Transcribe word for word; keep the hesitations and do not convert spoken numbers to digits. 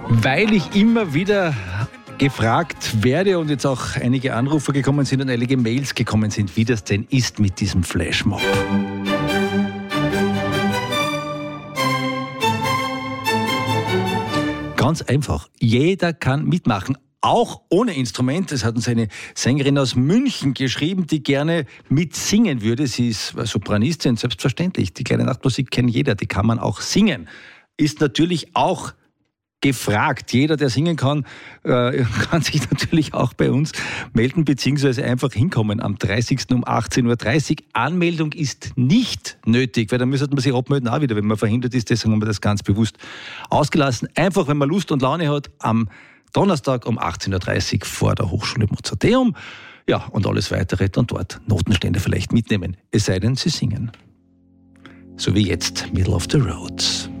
Weil ich immer wieder gefragt werde und jetzt auch einige Anrufe gekommen sind und einige Mails gekommen sind, wie das denn ist mit diesem Flashmob. Ganz einfach. Jeder kann mitmachen. Auch ohne Instrument. Das hat uns eine Sängerin aus München geschrieben, die gerne mitsingen würde. Sie ist Sopranistin, selbstverständlich. Die kleine Nachtmusik kennt jeder, die kann man auch singen. Ist natürlich auch gefragt. Jeder, der singen kann, äh, kann sich natürlich auch bei uns melden, beziehungsweise einfach hinkommen am dreißigsten um achtzehn Uhr dreißig. Anmeldung ist nicht nötig, weil dann müsste man sich abmelden auch wieder, wenn man verhindert ist. Deswegen haben wir das ganz bewusst ausgelassen. Einfach, wenn man Lust und Laune hat, am Donnerstag um achtzehn Uhr dreißig vor der Hochschule Mozarteum. Ja, und alles Weitere dann dort Notenstände vielleicht mitnehmen. Es sei denn, Sie singen. So wie jetzt, Middle of the Road.